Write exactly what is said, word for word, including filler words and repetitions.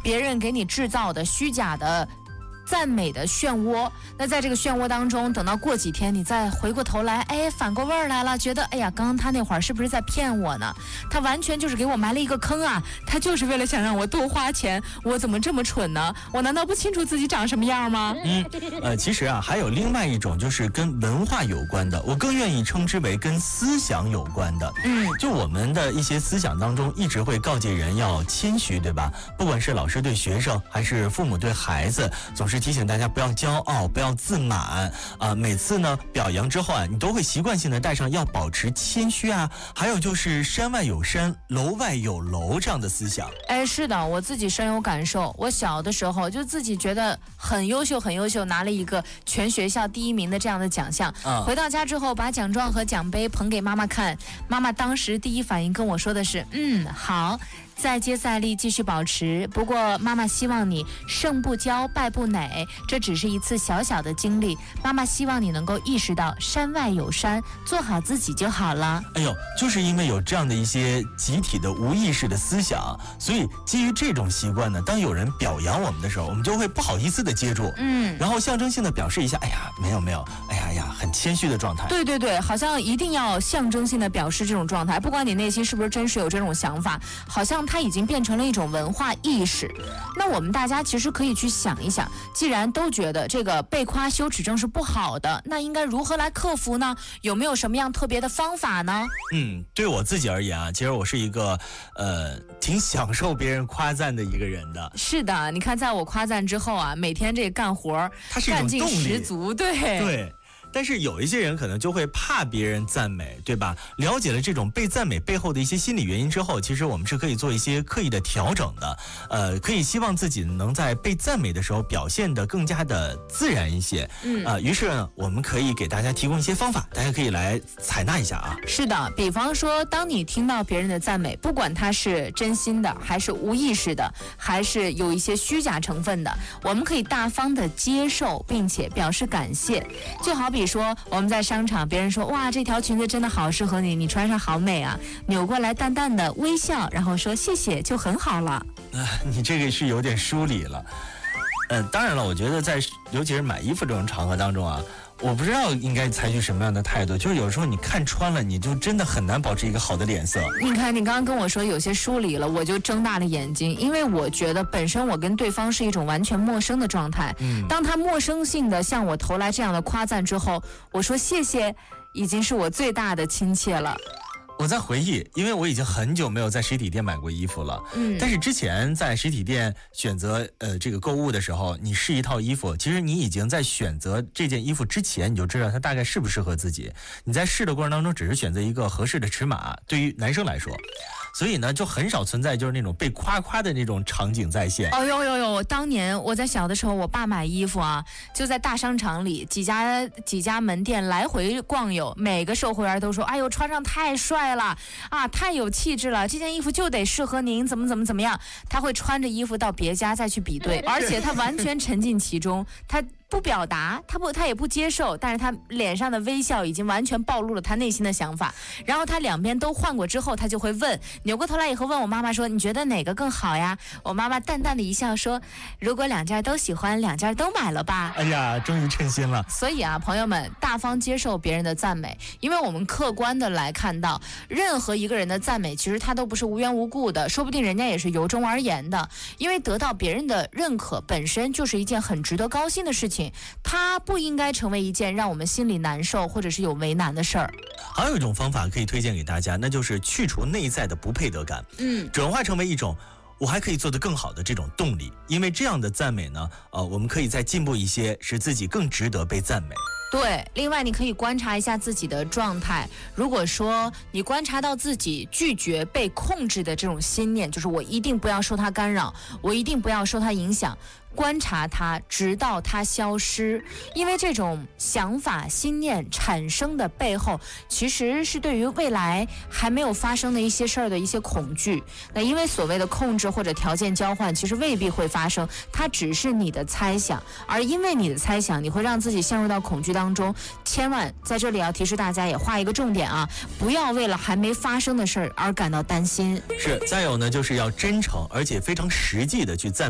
别人给你制造的虚假的赞美的漩涡。那在这个漩涡当中，等到过几天你再回过头来，哎，反过味儿来了，觉得哎呀，刚刚他那会儿是不是在骗我呢？他完全就是给我埋了一个坑啊，他就是为了想让我多花钱，我怎么这么蠢呢？我难道不清楚自己长什么样吗？ 嗯，呃，其实啊，还有另外一种就是跟文化有关的，我更愿意称之为跟思想有关的。 嗯， 就我们的一些思想当中，一直会告诫人要谦虚，对吧？不管是老师对学生，还是父母对孩子，总是提醒大家不要骄傲，不要自满啊、呃。每次呢表扬之后啊，你都会习惯性的带上要保持谦虚啊，还有就是山外有山，楼外有楼这样的思想。 哎，是的，我自己深有感受。我小的时候就自己觉得很优秀，很优秀，拿了一个全学校第一名的这样的奖项。 啊、 回到家之后，把奖状和奖杯捧给妈妈看，妈妈当时第一反应跟我说的是：“嗯，好。”再接再厉，继续保持。不过妈妈希望你胜不骄，败不馁，这只是一次小小的经历。妈妈希望你能够意识到山外有山，做好自己就好了。 哎呦，就是因为有这样的一些集体的无意识的思想，所以基于这种习惯呢，当有人表扬我们的时候，我们就会不好意思的接住， 嗯， 然后象征性的表示一下，哎呀，没有没有，哎呀呀，很谦虚的状态。 对对对，好像一定要象征性的表示这种状态，不管你内心是不是真实有这种想法，好像它已经变成了一种文化意识。那我们大家其实可以去想一想，既然都觉得这个被夸羞耻症是不好的，那应该如何来克服呢？有没有什么样特别的方法呢？ 嗯，对我自己而言啊，其实我是一个呃挺享受别人夸赞的一个人的。 是的，你看在我夸赞之后啊，每天这干活它是一种干劲动力十足。对对。但是有一些人可能就会怕别人赞美，对吧？了解了这种被赞美背后的一些心理原因之后，其实我们是可以做一些刻意的调整的，呃，可以希望自己能在被赞美的时候表现得更加的自然一些。嗯啊、呃，于是呢，我们可以给大家提供一些方法，大家可以来采纳一下啊。 是的，比方说，当你听到别人的赞美，不管他是真心的，还是无意识的，还是有一些虚假成分的，我们可以大方的接受，并且表示感谢。就好比说我们在商场，别人说哇，这条裙子真的好适合你，你穿上好美啊，扭过来淡淡的微笑，然后说谢谢，就很好了。 啊，你这个是有点疏离了。呃，当然了，我觉得在尤其是买衣服这种场合当中啊，我不知道应该采取什么样的态度，就是有时候你看穿了，你就真的很难保持一个好的脸色。 你看，你刚刚跟我说有些疏离了，我就睁大了眼睛，因为我觉得本身我跟对方是一种完全陌生的状态。嗯，当他陌生性的向我投来这样的夸赞之后，我说谢谢，已经是我最大的亲切了。 我在回忆，因为我已经很久没有在实体店买过衣服了。嗯，但是之前在实体店选择呃这个购物的时候，你试一套衣服，其实你已经在选择这件衣服之前，你就知道它大概适不适合自己。你在试的过程当中，只是选择一个合适的尺码，对于男生来说。所以呢，就很少存在就是那种被夸夸的那种场景再现。 哦呦呦呦！当年我在小的时候，我爸买衣服啊，就在大商场里几家几家门店来回逛悠，每个售货员都说：“哎呦，穿上太帅了啊，太有气质了，这件衣服就得适合您，怎么怎么怎么样。”他会穿着衣服到别家再去比对，而且他完全沉浸其中，他不表达，他不他也不接受，但是他脸上的微笑已经完全暴露了他内心的想法。然后他两边都换过之后，他就会问，扭过头来以后问我妈妈说：“你觉得哪个更好呀？”我妈妈淡淡的一笑说：“如果两件都喜欢，两件都买了吧。” 哎呀，终于称心了。 所以啊，朋友们，大方接受别人的赞美，因为我们客观的来看到，任何一个人的赞美，其实他都不是无缘无故的，说不定人家也是由衷而言的。因为得到别人的认可本身就是一件很值得高兴的事情，它不应该成为一件让我们心里难受或者是有为难的事儿。 还有一种方法可以推荐给大家，那就是去除内在的不配得感，嗯，转化成为一种我还可以做得更好的这种动力。因为这样的赞美呢，呃，我们可以再进步一些，使自己更值得被赞美。 对，另外你可以观察一下自己的状态。如果说你观察到自己拒绝被控制的这种心念，就是我一定不要受它干扰，我一定不要受它影响，观察它直到它消失。因为这种想法心念产生的背后，其实是对于未来还没有发生的一些事儿的一些恐惧。那因为所谓的控制或者条件交换其实未必会发生，它只是你的猜想，而因为你的猜想，你会让自己陷入到恐惧当中。千万在这里要提示大家，也画一个重点啊，不要为了还没发生的事儿而感到担心。 是，再有呢，就是要真诚而且非常实际的去赞美